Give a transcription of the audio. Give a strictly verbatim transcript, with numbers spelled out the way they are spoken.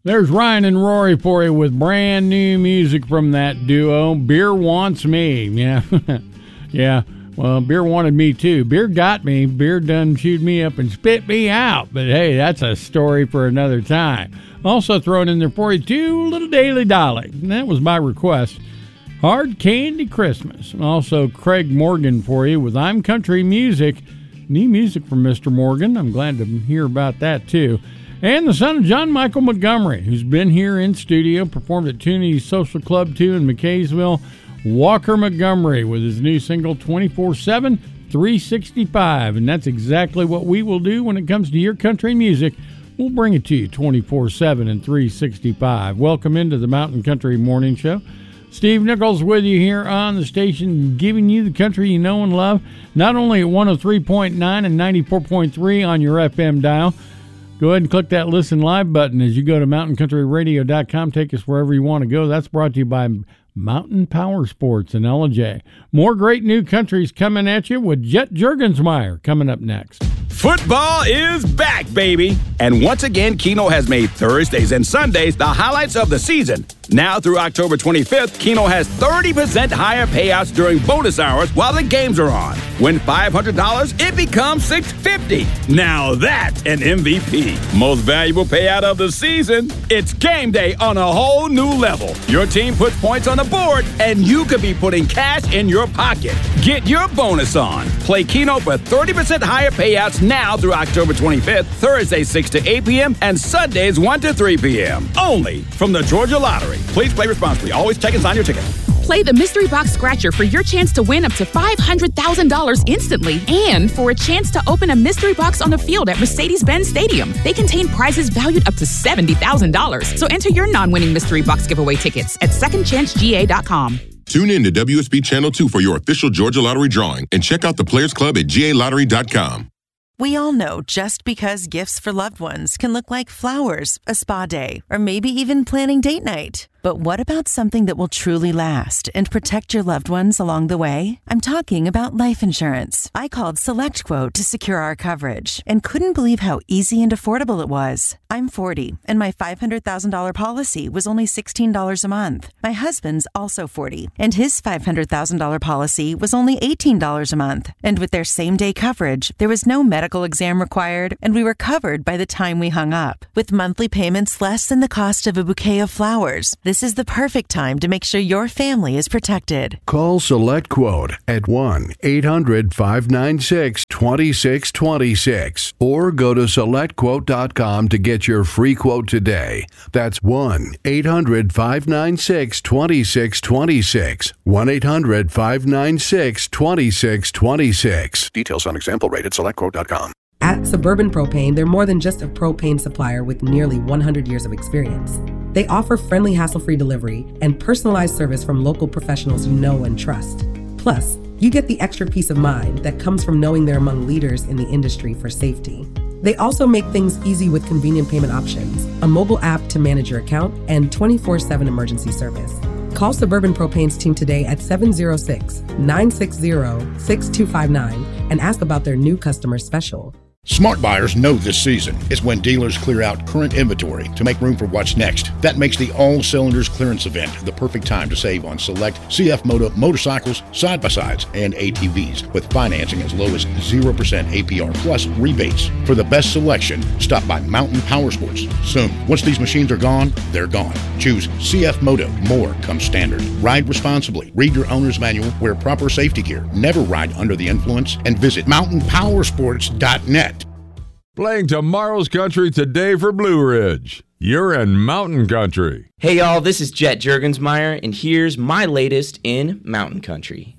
There's Ryan and Rory for you with brand new music from that duo. Beer Wants Me. Yeah. yeah. Well, beer wanted me too. Beer got me. Beer done chewed me up and spit me out. But hey, that's a story for another time. Also thrown in there for you too, Little Daily Dolly. And that was my request. Hard Candy Christmas. And also Craig Morgan for you with I'm Country Music. New music from Mister Morgan. I'm glad to hear about that too. And the son of John Michael Montgomery, who's been here in studio, performed at Toonie's Social Club two in McKaysville. Walker Montgomery with his new single twenty-four seven, three sixty-five. And that's exactly what we will do when it comes to your country music. We'll bring it to you twenty-four seven and three sixty-five. Welcome into the Mountain Country Morning Show. Steve Nichols with you here on the station, giving you the country you know and love, not only at one oh three point nine and ninety-four point three on your F M dial. Go ahead and click that Listen Live button as you go to mountain country radio dot com. Take us wherever you want to go. That's brought to you by Mountain Power Sports in L J. More great new countries coming at you with Jet Juergensmeyer coming up next. Football is back, baby. And once again, Keno has made Thursdays and Sundays the highlights of the season. Now through October twenty-fifth, Keno has thirty percent higher payouts during bonus hours while the games are on. Win five hundred dollars, it becomes six hundred fifty dollars. Now that's an M V P. Most valuable payout of the season. It's game day on a whole new level. Your team puts points on the board, and you could be putting cash in your pocket. Get your bonus on. Play Keno for thirty percent higher payouts now through October twenty-fifth, Thursdays six to eight p.m. and Sundays one to three p.m. Only from the Georgia Lottery. Please play responsibly. Always check and sign your ticket. Play the Mystery Box Scratcher for your chance to win up to five hundred thousand dollars instantly and for a chance to open a mystery box on the field at Mercedes-Benz Stadium. They contain prizes valued up to seventy thousand dollars. So enter your non-winning Mystery Box giveaway tickets at second chance G A dot com. Tune in to W S B Channel two for your official Georgia Lottery drawing and check out the Players Club at G A lottery dot com. We all know just because gifts for loved ones can look like flowers, a spa day, or maybe even planning date night. But what about something that will truly last and protect your loved ones along the way? I'm talking about life insurance. I called SelectQuote to secure our coverage and couldn't believe how easy and affordable it was. I'm forty, and my five hundred thousand dollars policy was only sixteen dollars a month. My husband's also forty, and his five hundred thousand dollars policy was only eighteen dollars a month. And with their same-day coverage, there was no medical exam required, and we were covered by the time we hung up. With monthly payments less than the cost of a bouquet of flowers, this is the perfect time to make sure your family is protected. Call SelectQuote at one eight hundred five nine six two six two six or go to select quote dot com to get your free quote today. That's one eight hundred five nine six two six two six. one eight hundred five nine six two six two six. Details on example rate at select quote dot com. At Suburban Propane, they're more than just a propane supplier with nearly one hundred years of experience. They offer friendly, hassle-free delivery and personalized service from local professionals you know and trust. Plus, you get the extra peace of mind that comes from knowing they're among leaders in the industry for safety. They also make things easy with convenient payment options, a mobile app to manage your account, and twenty-four seven emergency service. Call Suburban Propane's team today at seven oh six, nine six zero, six two five nine and ask about their new customer special. Smart buyers know this season is when dealers clear out current inventory to make room for what's next. That makes the All Cylinders Clearance Event the perfect time to save on select C F Moto motorcycles, side-by-sides, and A T Vs with financing as low as zero percent A P R plus rebates. For the best selection, stop by Mountain Power Sports soon. Once these machines are gone, they're gone. Choose C F Moto. More comes standard. Ride responsibly. Read your owner's manual. Wear proper safety gear. Never ride under the influence. And visit mountain power sports dot net. Playing tomorrow's country today for Blue Ridge. You're in Mountain Country. Hey y'all, this is Jet Juergensmeyer, and here's my latest in Mountain Country.